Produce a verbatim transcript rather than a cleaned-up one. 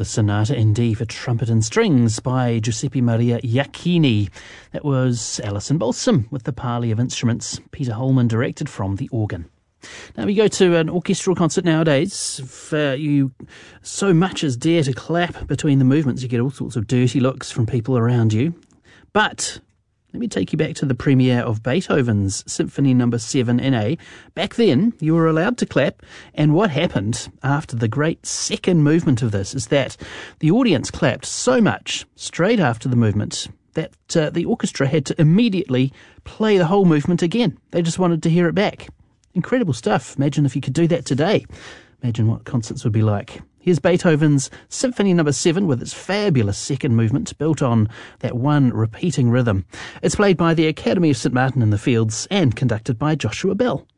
The Sonata in D for Trumpet and Strings by Giuseppe Maria Iacchini. That was Alison Balsam with the Parley of Instruments. Peter Holman directed from the organ. Now we go to an orchestral concert nowadays. If uh, you so much as dare to clap between the movements, you get all sorts of dirty looks from people around you. But let me take you back to the premiere of Beethoven's Symphony Number seven in A. Back then, you were allowed to clap, and what happened after the great second movement of this is that the audience clapped so much straight after the movement that uh, the orchestra had to immediately play the whole movement again. They just wanted to hear it back. Incredible stuff. Imagine if you could do that today. Imagine what concerts would be like. Here's Beethoven's Symphony Number seven with its fabulous second movement built on that one repeating rhythm. It's played by the Academy of St Martin in the Fields and conducted by Joshua Bell.